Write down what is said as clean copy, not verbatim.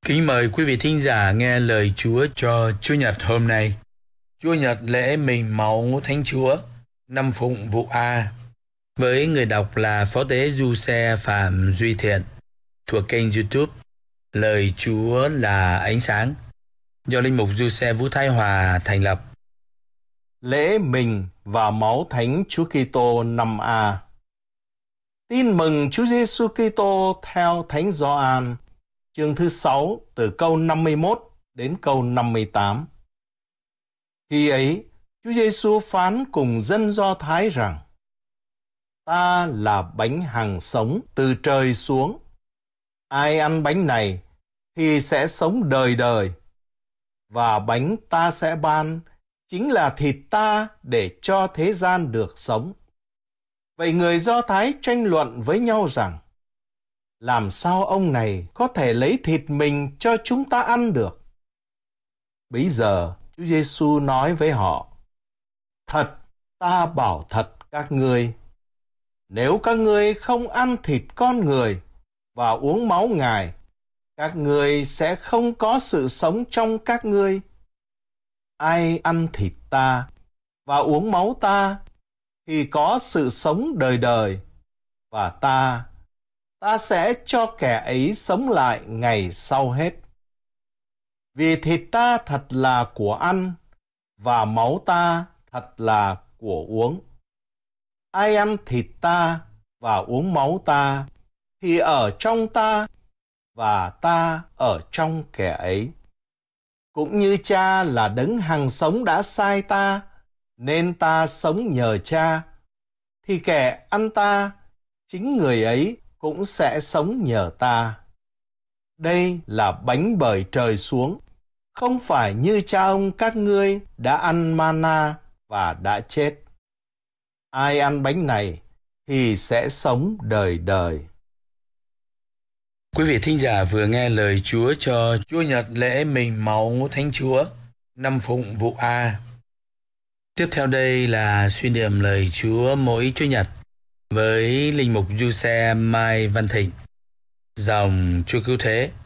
Kính mời quý vị thính giả nghe lời Chúa cho Chúa Nhật hôm nay. Chúa Nhật lễ mình máu Thánh Chúa, năm Phụng vụ A. Với người đọc là Phó Tế Du Xe Phạm Duy Thiện, thuộc kênh YouTube Lời Chúa là Ánh Sáng, do Linh mục Du Xe Vũ Thái Hòa thành lập. Lễ mình và máu Thánh Chúa Kitô năm A. Tin mừng Chúa Giêsu Kitô theo Thánh Gioan, chương thứ 6 từ câu 51 đến câu 58. Khi ấy, Chúa Giêsu phán cùng dân Do Thái rằng: Ta là bánh hằng sống từ trời xuống. Ai ăn bánh này thì sẽ sống đời đời. Và bánh ta sẽ ban chính là thịt ta để cho thế gian được sống. Vậy người Do Thái tranh luận với nhau rằng: làm sao ông này có thể lấy thịt mình cho chúng ta ăn được? Bấy giờ Chúa Giêsu nói với họ: Thật, ta bảo thật các ngươi, nếu các ngươi không ăn thịt con người và uống máu Ngài, các ngươi sẽ không có sự sống trong các ngươi. Ai ăn thịt ta và uống máu ta thì có sự sống đời đời, và ta sẽ cho kẻ ấy sống lại ngày sau hết. Vì thịt ta thật là của ăn, và máu ta thật là của uống. Ai ăn thịt ta và uống máu ta thì ở trong ta, và ta ở trong kẻ ấy. Cũng như Cha là đấng hằng sống đã sai ta, nên ta sống nhờ Cha, thì kẻ ăn ta, chính người ấy cũng sẽ sống nhờ ta. Đây là bánh bởi trời xuống, không phải như cha ông các ngươi đã ăn mana và đã chết. Ai ăn bánh này thì sẽ sống đời đời. Quý vị thính giả vừa nghe lời Chúa cho Chúa Nhật lễ mình máu Thánh Chúa, năm Phụng vụ A. Tiếp theo đây là suy niệm lời Chúa mỗi Chúa Nhật với Linh mục Du Xe Mai Văn Thịnh, dòng Chúa Cứu Thế.